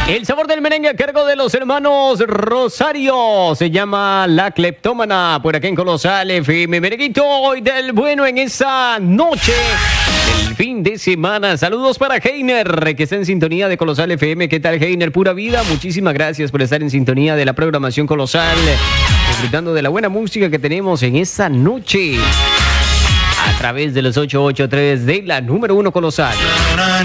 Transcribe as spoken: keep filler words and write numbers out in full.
El sabor del merengue a cargo de los hermanos Rosario. Se llama La Cleptómana. Por aquí en Colosal F M. Merenguito hoy del bueno en esa noche del fin de semana. Saludos para Heiner, que está en sintonía de Colosal F M. ¿Qué tal, Heiner? Pura vida. Muchísimas gracias por estar en sintonía de la programación Colosal. Disfrutando de la buena música que tenemos en esa noche. A través de los ocho ocho tres de la número uno Colosal.